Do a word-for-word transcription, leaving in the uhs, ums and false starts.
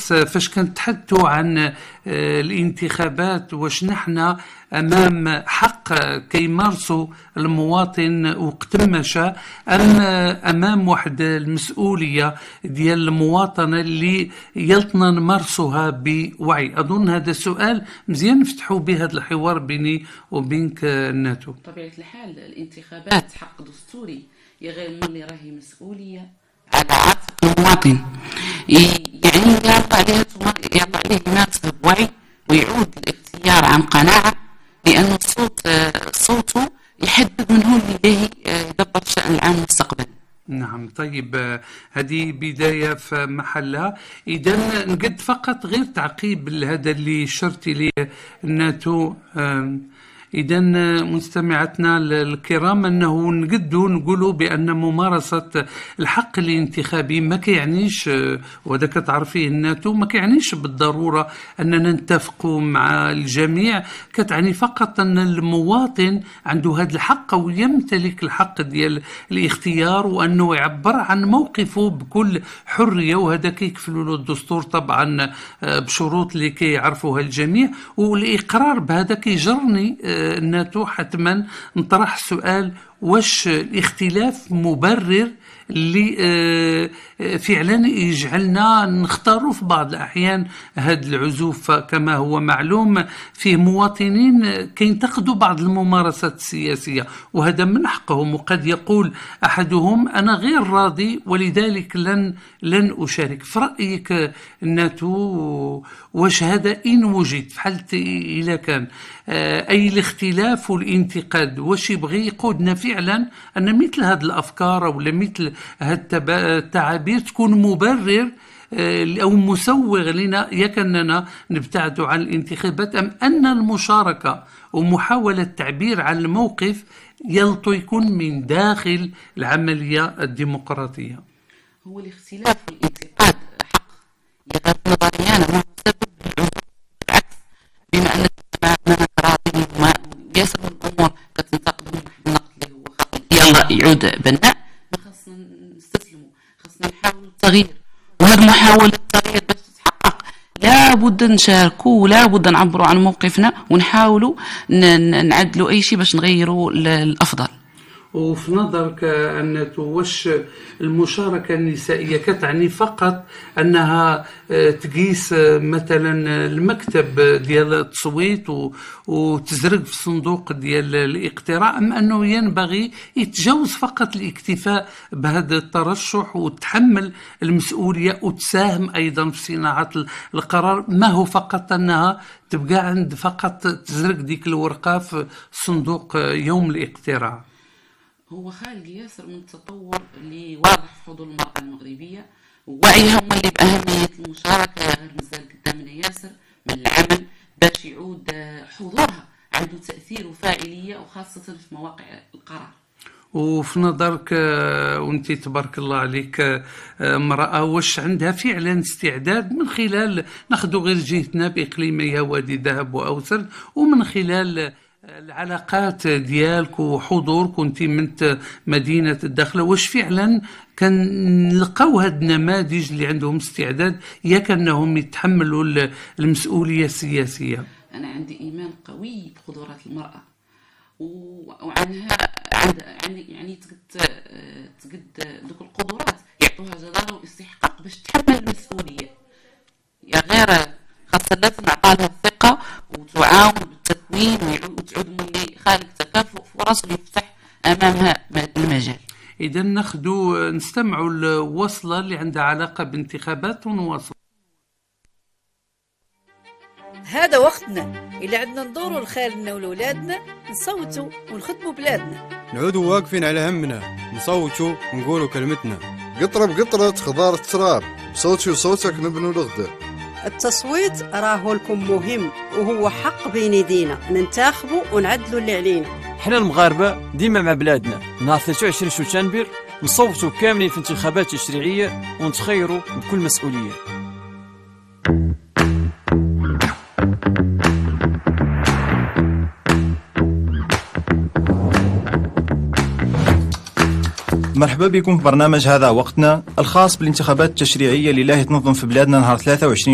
الناس فاش كنتحدثوا عن الانتخابات واش نحن امام حق كيمارسوا المواطن وقت ما شاء، ام امام واحد المسؤوليه ديال المواطنه اللي يلطنا نمارسوها بوعي؟ اظن هذا سؤال مزيان نفتحوا به هذا الحوار بيني وبينك ناتو. بطبيعه الحال الانتخابات حق دستوري يغير اللي راهي مسؤوليه على عاتق المواطن، يعني يعطى عليه يعطى عليه يمارس بوعي ويعود الاختيار عن قناعه، لأن الصوت صوته يحدد من هو اللي به يدبر الشأن العام مستقبلا. نعم. طيب هذه بداية في محلها. إذا نقد فقط غير تعقيب لهذا اللي شرتي لي ناتو. إذا مستمعتنا الكرام أنه نقدوا نقولوا بأن ممارسة الحق الانتخابي ما كيعنيش، وهذا كتعرفيه الناتو، ما كيعنيش بالضرورة أننا نتفقوا مع الجميع، كتعني فقط أن المواطن عنده هذا الحق أو يمتلك الحق ديال الاختيار وأنه يعبر عن موقفه بكل حرية، وهذا كيكفلوا له الدستور طبعا بشروط اللي كيعرفوها الجميع. والإقرار بهذا كيجرني الناتو حتما نطرح سؤال: واش الاختلاف مبرر اللي فعلا يجعلنا نختاروا في بعض الأحيان هذا العزوف؟ كما هو معلوم فيه مواطنين كينتقدوا بعض الممارسات السياسية وهذا من حقهم، وقد يقول أحدهم أنا غير راضي ولذلك لن لن أشارك. في رأيك الناتو واش هذا إن وجد في حالة إذا كان أي الاختلاف والانتقاد واش يبغي يقودنا فعلا أن مثل هذه الأفكار أو مثل هذه التعابير تكون مبرر أو مسوغ لنا يكننا نبتعد عن الانتخابات، أم أن المشاركة ومحاولة التعبير عن الموقف يلطو يكون من داخل العملية الديمقراطية؟ هو الاختلاف والانتقاد حق يغير نظري أنا ما سبب بالعكس، بما أن ما راضي وما ياسر من الأمور كتنتقد من النقد اللي هو خاطئ يلا يعود بناء، ما خصنا نستسلموا، خصنا نحاولوا التغيير، وهذه محاولة التغيير باش تتحقق لا بد نشاركوا ولا بد نعبروا عن موقفنا ونحاولوا نعدلوا أي شيء باش نغيروا الأفضل. وفي نظرك أن واش المشاركة النسائية كتعني فقط أنها تقيس مثلا المكتب ديال التصويت وتزرق في صندوق ديال الاقتراع، أم أنه ينبغي يتجاوز فقط الاكتفاء بهذا الترشح وتحمل المسؤولية وتساهم أيضا في صناعة القرار، ما هو فقط أنها تبقى عند فقط تزرق ديك الورقة في صندوق يوم الاقتراع؟ هو خالد ياسر من التطور اللي واضح في حضور المرأة المغربية ووعيها هم اللي بأهمية المشاركة غير مازال قدامنا ياسر من العمل باش يعود حضورها عنده تأثير وفاعلية وخاصة في مواقع القرار. وفي نظرك وانت تبارك الله عليك امرأة، واش عندها فعلا استعداد من خلال ناخذ غير جهتنا بإقليميها وادي ذهب وأوسر ومن خلال العلاقات ديالك وحضورك وانت من مدينة الداخلة، واش فعلا كنلقاو هاد النماذج اللي عندهم استعداد ياك انهم يتحملوا المسؤولية السياسية؟ انا عندي ايمان قوي بقدرات المرأة وعنها عند يعني تقد تقد دوك القدرات يعطوها جدارة واستحقاق باش تتحمل المسؤولية، يا غير خاصة لازم نعطيها الثقة وتعاون بالتكوين وتعود ملي خالق تكافؤ فرص ويفتح امامها المجال. اذا ناخذوا نستمعوا الوصلة اللي عندها علاقة بانتخابات ونواصل. هذا وقتنا اللي عندنا ندوروا لخالنا ولولادنا، نصوتوا ونخدموا بلادنا، نعودوا واقفين على همنا، نصوتوا ونقولوا كلمتنا، قطرة بقطرة خضار التراب، بصوتي وصوتك نبنوا الغدا. التصويت راهو لكم مهم وهو حق بين يدينا، ننتخبوا ونعدلوا اللي علينا. حنا المغاربة ديما مع بلادنا، نهار ثلاثة وعشرين شتنبر نصوتوا كاملين في انتخابات تشريعية ونتخيروا بكل مسؤولية. مرحبا بكم في برنامج هذا وقتنا الخاص بالانتخابات التشريعية اللي لا تنظم في بلادنا نهار ثلاثة وعشرين